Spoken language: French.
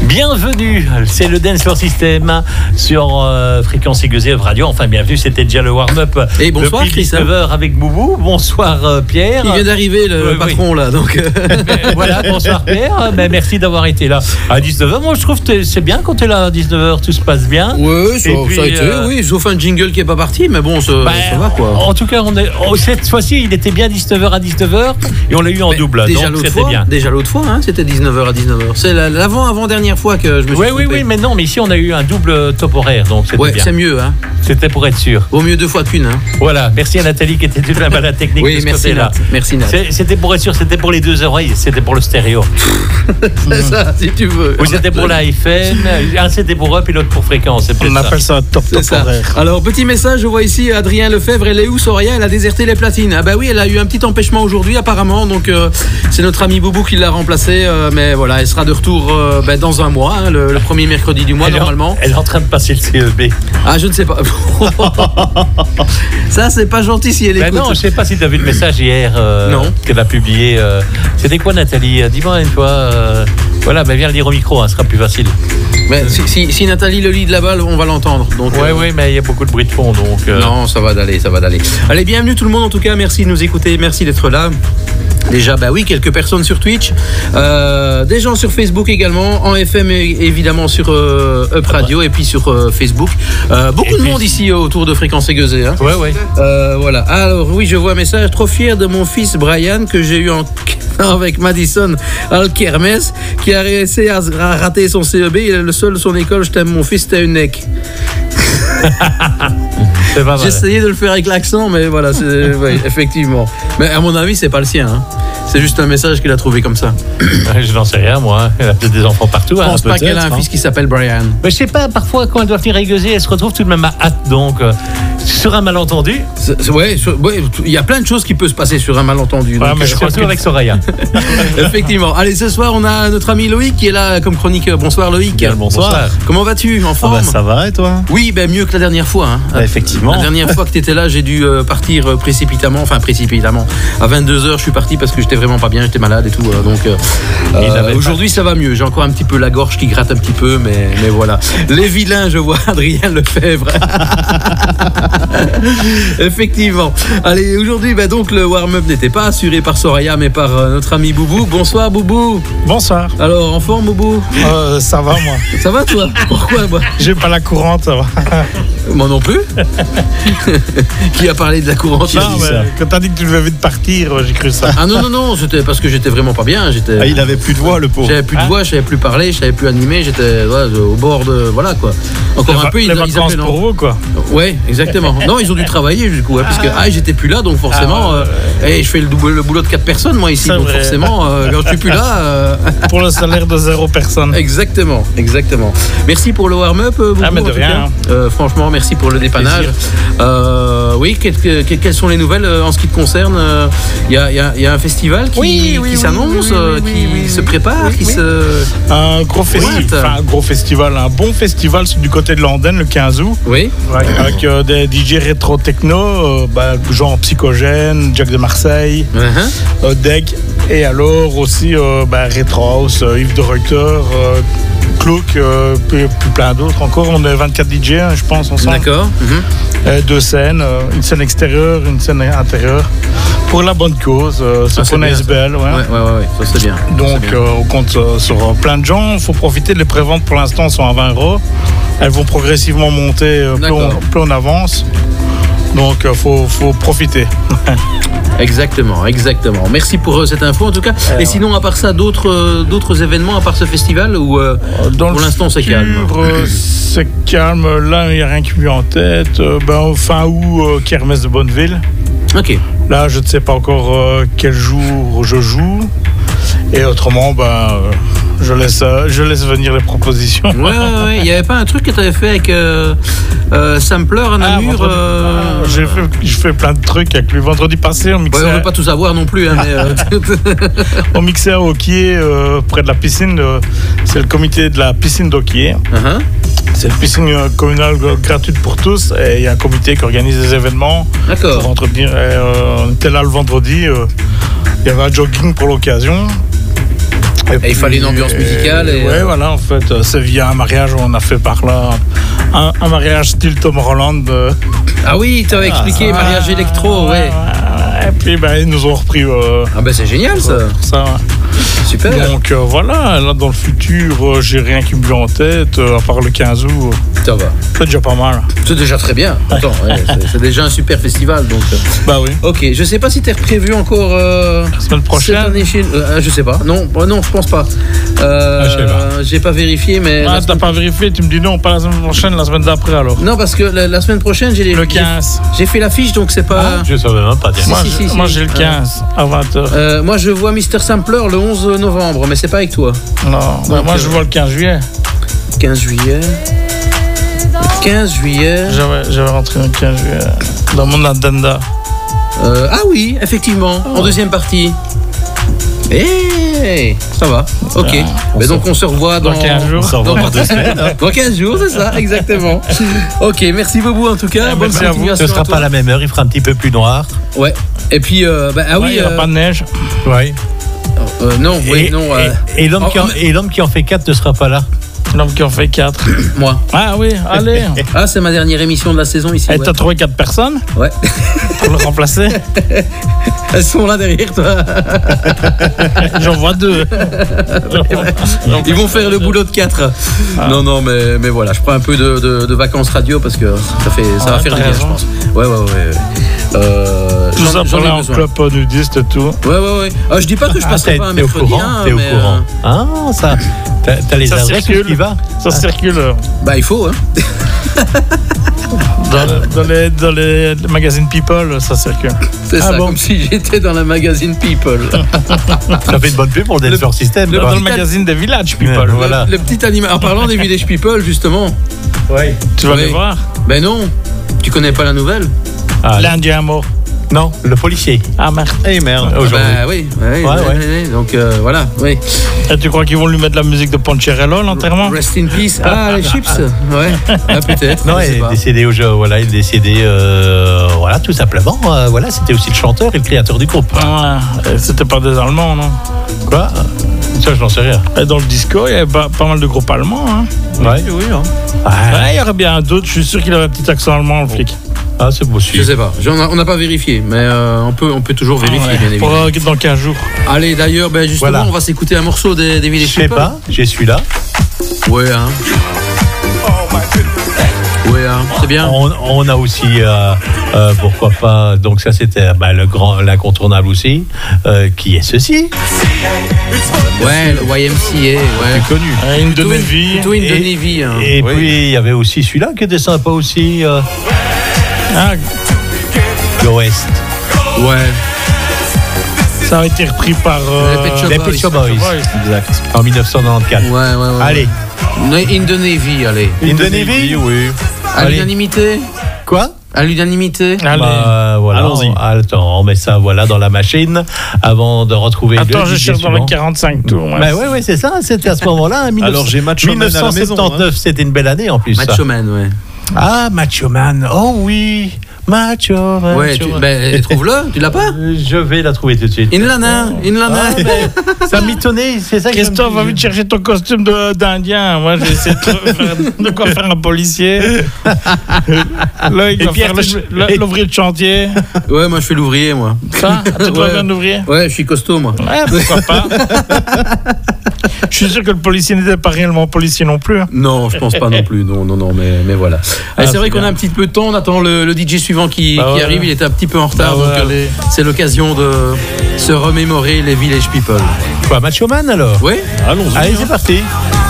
Bienvenue, c'est le Dance Floor System sur Fréquence Aiguisée Radio. Enfin, bienvenue, c'était déjà le warm-up. Et bonsoir depuis Chris. 19h avec Boubou. Bonsoir Pierre. Il vient d'arriver le patron là, donc. Voilà, bonsoir Pierre. Mais merci d'avoir été là à 19h. Moi, je trouve que c'est bien quand tu es là à 19h, tout se passe bien. Oui, ça a été. Oui, sauf un jingle qui est pas parti, mais bon, ça va quoi. En tout cas, cette fois-ci, il était bien 19h à 19h et on l'a eu en double. Déjà donc c'était bien. Déjà l'autre fois, hein, c'était 19h à 19h. C'est l'avant-dernière fois que je me suis trompé. Oui, mais non, mais ici on a eu un double top horaire, donc c'était bien. C'est mieux, hein. C'était pour être sûr. Vaut mieux deux fois qu'une, hein. Voilà, merci à Nathalie qui était toute la balade technique de ce côté-là. Merci Nat. C'était pour être sûr, c'était pour les deux oreilles, c'était pour le stéréo. C'est ça, si tu veux. Ou c'était pour la FM, un c'était pour Up et l'autre pour Fréquence. On appelle ça top horaire. Alors, petit message, je vois ici Adrien Lefebvre, elle est où Soraya? Elle a déserté les platines. Ah bah oui, elle a eu un petit empêchement aujourd'hui apparemment, donc c'est notre ami Boubou qui l'a remplacée, mais voilà, elle sera de retour dans un mois, hein, le premier mercredi du mois normalement. Elle est en train de passer le CEB. Ah, je ne sais pas. Ça, c'est pas gentil si elle écoute. Non, je sais pas si tu as vu le message hier qu'elle a publié. C'était quoi Nathalie? Dis-moi une fois. Voilà, viens le dire au micro, ce sera plus facile. Mais si Nathalie le lit de là-bas, on va l'entendre. Oui, mais il y a beaucoup de bruit de fond, donc. Non, ça va d'aller. Allez, bienvenue tout le monde. En tout cas, merci de nous écouter, merci d'être là. Déjà, quelques personnes sur Twitch, des gens sur Facebook également, en FM évidemment sur Up Radio et puis sur Facebook. Beaucoup de monde ici autour de Fréquence Aiguisée. Hein. Ouais. Voilà. Alors oui, je vois un message. Trop fier de mon fils Brian que j'ai eu avec Madison Alkermes qui a réussi à rater son CEB. Il est le seul de son école. Je t'aime mon fils, t'es une nec. J'ai essayé de le faire avec l'accent, mais voilà, effectivement. Mais à mon avis, c'est pas le sien. Hein. C'est juste un message qu'il a trouvé comme ça. Je n'en sais rien, moi. Elle a peut-être des enfants partout. Je pense pas qu'elle a un fils qui s'appelle Brian. Mais je sais pas, parfois, quand elle doit venir aiguiser, elle se retrouve tout de même à hâte. Donc, sur un malentendu. Il y a plein de choses qui peuvent se passer sur un malentendu. Ouais, mais surtout avec Soraya. Effectivement. Allez, ce soir, on a notre ami Loïc qui est là comme chroniqueur. Bonsoir Loïc. Bien, bonsoir. Comment vas-tu? En forme? Ça va, et toi? Oui, mieux que la dernière fois. Hein. Effectivement. La dernière fois que tu étais là, j'ai dû partir précipitamment. À 22h, je suis parti parce que j'étais vraiment pas bien, j'étais malade et tout. Donc aujourd'hui, ça va mieux. J'ai encore un petit peu la gorge qui gratte un petit peu, mais voilà. Les vilains, je vois Adrien Lefebvre. Effectivement. Allez, aujourd'hui, donc le warm-up n'était pas assuré par Soraya, mais par notre ami Boubou. Bonsoir Boubou. Bonsoir. Alors, en forme Boubou? Ça va moi. Ça va toi? Pourquoi moi? J'ai pas la courante, ça va. Moi non plus. Qui a parlé de la courante? Non, mais quand t'as dit que tu devais vite partir, j'ai cru ça. Ah non, c'était parce que j'étais vraiment pas bien. Il avait plus de voix, le pauvre. J'avais plus de voix, je savais plus parler, je savais plus animer, j'étais au bord de. Voilà quoi. Encore un peu, ils vacances pour vous, quoi. Ouais, exactement. Non, ils ont dû travailler du coup, parce que j'étais plus là, donc forcément. Je fais le boulot de 4 personnes, moi ici, donc vrai. Forcément, quand je suis plus là. Pour le salaire de 0 personne. Exactement. Merci pour le warm-up. Mais de rien. Franchement, merci pour le dépannage. Oui, quelles sont les nouvelles en ce qui te concerne? Il y a un festival qui s'annonce, qui se prépare, un gros festival, un gros festival, un bon festival du côté de Landenne le 15 août. Oui. Avec des DJ rétro techno, genre Psychogène, Jack de Marseille, Deg, et alors aussi Retro House, Yves de Reuter, Cloak, puis plein d'autres encore. On est 24 DJ, je pense, ensemble. D'accord. 2 scènes, une scène extérieure, une scène intérieure. Pour la bonne cause, c'est pour NSBL. Ouais, ça c'est bien. Donc on compte sur plein de gens. Il faut profiter. Les préventes pour l'instant sont à 20 €. Elles vont progressivement monter plus on avance. Donc faut profiter. Exactement. Merci pour cette info en tout cas. Et sinon, à part ça, d'autres événements à part ce festival ou pour l'instant c'est calme? C'est calme. Là, il n'y a rien qui me vient en tête. Fin août, Kermesse de Bonneville. Ok. Là, je ne sais pas encore quel jour je joue. Et autrement, je laisse venir les propositions. Ouais. Il n'y avait pas un truc que tu avais fait avec Sampler à Namur? Je fais plein de trucs avec lui. Vendredi passé, on mixait. On ne veut pas tout savoir non plus. On mixait à hockey près de la piscine. C'est le comité de la piscine d'hockey. C'est une piscine communale gratuite pour tous. Et il y a un comité qui organise des événements. D'accord. Pour entretenir. On était là le vendredi. Il y avait un jogging pour l'occasion. Et il fallait une ambiance musicale. Ouais, voilà, en fait, c'est via un mariage, on a fait par là un mariage style Tom Holland. Ah oui, tu avais expliqué, mariage électro, ouais. Et puis, ils nous ont repris. Ah ben c'est génial ça. Ça, ouais. Super. Donc voilà, là dans le futur, j'ai rien qui me vient en tête, à part le 15 août. Ça va. C'est déjà pas mal. C'est déjà très bien. Attends, c'est déjà un super festival. Donc. Bah oui. Ok, je sais pas si t'es prévu encore. La semaine prochaine. Cette année chez... je sais pas. Non, je pense pas. Je sais pas. J'ai pas vérifié, mais. Ah, t'as pas vérifié, tu me dis non, pas la semaine prochaine, la semaine d'après alors. Non, parce que la semaine prochaine, j'ai les. Le 15. J'ai fait l'affiche, donc c'est pas. Je savais même pas. Moi, j'ai le 15 à 20h. Moi, je vois Mr. Sampler le 11 novembre, mais c'est pas avec toi. Non, donc, moi, je vois le 15 juillet. 15 juillet. 15 juillet. J'avais rentré le 15 juillet dans mon addenda. Ah oui, effectivement, en deuxième partie. Hey, ça va, ok. Mais donc on se revoit dans 15 jours. On se revoit dans 2 semaines. Dans 15 jours, c'est ça, exactement. Ok, merci beaucoup en tout cas. Bonne merci à vous. continuation. Ce sera pas à la même heure, il fera un petit peu plus noir. Ouais. Et puis, Il n'y a pas de neige. Ouais. Non, oui, non. Et l'homme qui en fait 4 ne sera pas là. L'homme qui en fait 4. Moi. Ah oui, allez. Ah, c'est ma dernière émission de la saison ici. Et ouais. t'as trouvé 4 personnes Ouais. pour le remplacer? Elles sont là derrière toi. J'en vois 2. Ils vont faire le boulot de 4. Ah. Non, mais voilà, je prends un peu de vacances radio parce que ça va faire du bien, je pense. Ouais. Tout ça pour aller en club nudiste et tout. Ouais. Ah, je dis pas que je passerai pas un mercredi. T'es au courant. Ah, ça. T'as les adresses qui va. Ça circule. Bah, il faut, hein. Dans les magazines People, ça circule. C'est ça, bon. Comme si j'étais dans la magazine People. Ça fait une bonne pub pour le Delphore System. Dans le magazine des Village People. Voilà. Le petit animal. En parlant des Village People, justement. Oui. Tu vas les voir? Ben non. Tu connais pas la nouvelle? L'Indien mort. Non, le policier. Ah merde. Eh merde. Aujourd'hui. Bah oui. Donc voilà, oui. Et tu crois qu'ils vont lui mettre la musique de Poncherello, l'enterrement? Rest in peace. Ah, les chips. Ouais. Ah, peut-être. Non, il est décédé il est décédé, voilà, tout simplement. Voilà, c'était aussi le chanteur et le créateur du groupe. Ah, c'était pas des Allemands, non? Quoi? Ça, je n'en sais rien. Et dans le disco, il y avait pas mal de groupes allemands, hein? Oui. Il y aurait bien un doute. Je suis sûr qu'il avait un petit accent allemand, le flic. Ah, c'est possible. Je sais pas. On n'a pas vérifié, mais on peut toujours vérifier, bien évidemment. Dans 15 jours. Allez, d'ailleurs, justement, on va s'écouter un morceau des Village People. Je sais pas, j'ai celui-là. Ouais, hein. Ouais, hein. C'est bien. On a aussi, pourquoi pas, donc ça c'était l'incontournable aussi, qui est ceci. Ouais, le YMCA, ouais. Plus connu. In the Navy. Tout in the Navy. Hein. Et puis, il y avait aussi celui-là qui était sympa aussi. Go West. Ouais. Ça a été repris par les Pet Shop Boys. Exact. En 1994. Ouais. Allez. In the Navy, allez. In the Navy, oui. À l'unanimité. Quoi? À l'unanimité. Voilà. Allons-y. Attends, on met ça dans la machine avant de retrouver. Attends, je cherche dans les 45 tours. Ouais, c'est ça. C'était à ce moment-là. Alors j'ai Macho Man à la maison. 1979, c'était une belle année en plus. Macho Man, ouais. Ah, Macho Man. Oh oui. Macho Man. Ouais, trouve-le, tu l'as pas? Je vais la trouver tout de suite. Inlana. Ça m'étonnait, c'est ça. Christophe, va vite chercher ton costume d'Indien. Moi, j'ai essayé de quoi faire un policier. Là, il va faire l'ouvrier de chantier. Ouais, moi, je fais l'ouvrier, moi. Ça? Tu dois bien l'ouvrier? Ouais, je suis costaud, moi. Ouais, pourquoi pas. Je suis sûr que le policier n'était pas réellement policier non plus. Non, je pense pas non plus. Non, mais voilà. C'est vrai qu'on a un petit peu de temps. On attend le DJ suivant qui arrive. Il était un petit peu en retard. Donc c'est l'occasion de se remémorer les Village People. Quoi, Macho Man alors? Oui. Allons-y. Allez, c'est parti.